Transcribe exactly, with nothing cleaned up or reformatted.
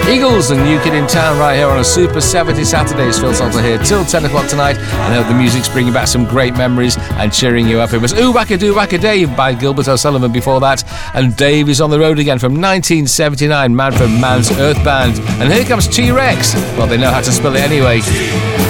Eagles and New Kid in Town right here on a Super seventy Saturdays. Phil Salter here till ten o'clock tonight. And I hope the music's bringing back some great memories and cheering you up. It was Ooh Wacka Doo Wacka Dave by Gilbert O'Sullivan before that. And Dave is on the road again from nineteen seventy-nine, Man from Man's Earth Band. And here comes T-Rex. Well, they know how to spell it anyway.